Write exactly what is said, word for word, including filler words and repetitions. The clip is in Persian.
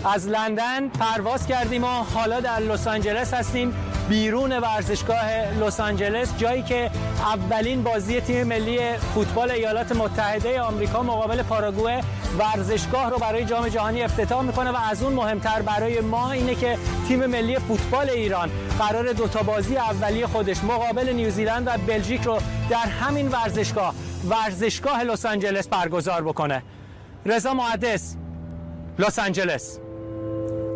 از لندن پرواز کردیم و حالا در لس آنجلس هستیم، بیرون ورزشگاه لس آنجلس، جایی که اولین بازی تیم ملی فوتبال ایالات متحده آمریکا مقابل پاراگوئه ورزشگاه رو برای جام جهانی افتتاح میکنه و از اون مهمتر برای ما اینه که تیم ملی فوتبال ایران قرار دو تا بازی اولیه خودش مقابل نیوزیلند و بلژیک رو در همین ورزشگاه ورزشگاه لس آنجلس برگزار بکنه. رضا محدث، لس آنجلس.